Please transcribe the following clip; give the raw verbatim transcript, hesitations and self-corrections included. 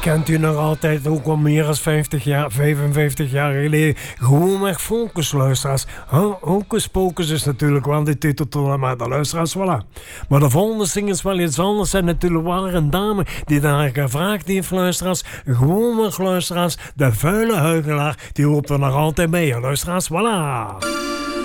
kent u nog altijd, ook al meer dan vijftig jaar, vijfenvijftig jaar geleden, gewoonweg Focus, luisteraars. Huh? Hocus Pocus is natuurlijk wel de titel, maar de luisteraars, voilà. Maar de volgende single is wel iets anders. En natuurlijk wel een dame die daar gevraagd heeft, luisteraars. Gewoonweg, luisteraars, de vuile huigelaar, die loopt er nog altijd bij, luisteraars, voilà.